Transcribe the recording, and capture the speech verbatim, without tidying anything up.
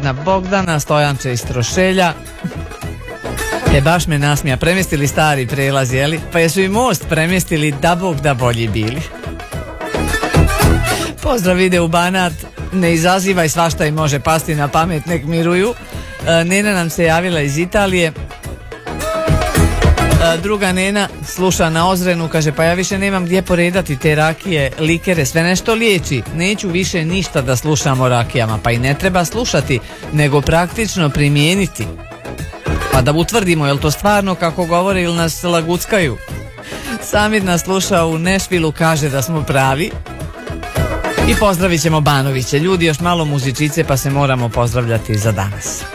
jedna Bogdana Stojanče iz Trošelja. E, baš me nasmija, premjestili stari prelaz, jeli? Pa jesu i most premjestili, da Bog da bolji bili. Pozdrav ide u Banat, ne izazivaj, svašta im može pasti na pamet, nek miruju. E, Nena nam se javila iz Italije. E, druga Nena sluša na Ozrenu, kaže pa ja više nemam gdje poredati te rakije, likere, sve nešto liječi. Neću više ništa da slušam o rakijama, pa i ne treba slušati, nego praktično primijeniti. Pa da utvrdimo je li to stvarno kako govore ili nas laguckaju. Samir nas sluša u Nešvilu, kaže da smo pravi. I pozdravit ćemo Banoviće. Ljudi, još malo muzičice pa se moramo pozdravljati za danas.